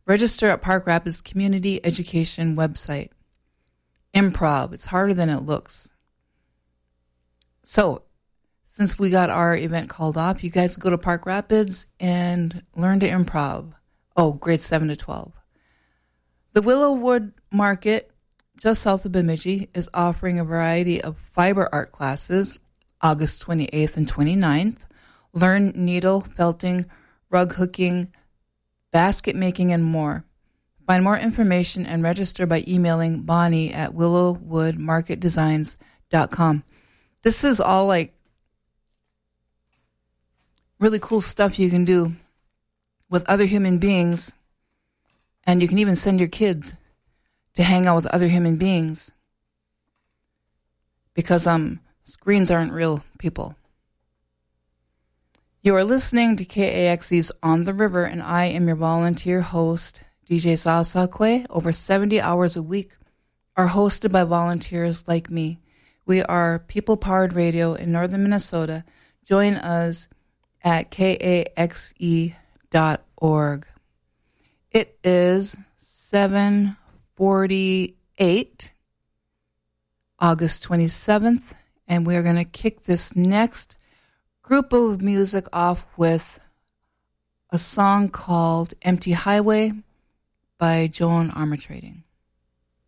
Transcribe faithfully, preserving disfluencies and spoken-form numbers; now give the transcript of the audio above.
Register at Park Rapids Community Education website. Improv. It's harder than it looks. So, since we got our event called off, you guys go to Park Rapids and learn to improv. Oh, grades seven to twelve. The Willowwood Market, just south of Bemidji, is offering a variety of fiber art classes August twenty-eighth and twenty-ninth. Learn needle, felting, rug hooking, basket making, and more. Find more information and register by emailing Bonnie at willowwood market designs dot com. This is all like really cool stuff you can do with other human beings, and you can even send your kids to hang out with other human beings because um screens aren't real people. You are listening to K A X E's On the River, and I am your volunteer host, D J Sasakwe. Over seventy hours a week are hosted by volunteers like me. We are people-powered radio in northern Minnesota. Join us at K A X E dot org. It is seven forty-eight, August twenty-seventh, and we're going to kick this next group of music off with a song called Empty Highway by Joan Armatrading.